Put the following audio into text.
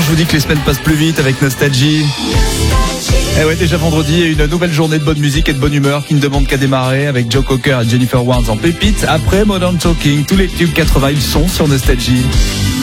vous dis que les semaines passent plus vite avec Nostalgie. Et ouais, déjà vendredi, une nouvelle journée de bonne musique et de bonne humeur qui ne demande qu'à démarrer avec Joe Cocker et Jennifer Warnes en pépite. Après Modern Talking, tous les tubes 80, ils sont sur Nostalgie.